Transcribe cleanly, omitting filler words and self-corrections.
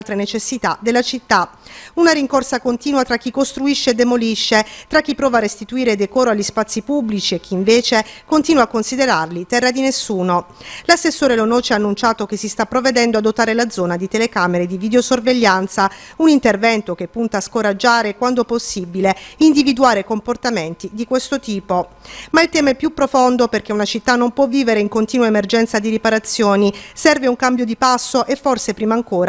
altre necessità della città. Una rincorsa continua tra chi costruisce e demolisce, tra chi prova a restituire decoro agli spazi pubblici e chi invece continua a considerarli terra di nessuno. L'assessore Lonoce ha annunciato che si sta provvedendo a dotare la zona di telecamere di videosorveglianza, un intervento che punta a scoraggiare e, quando possibile, individuare comportamenti di questo tipo. Ma il tema è più profondo, perché una città non può vivere in continua emergenza di riparazioni, serve un cambio di passo e forse prima ancora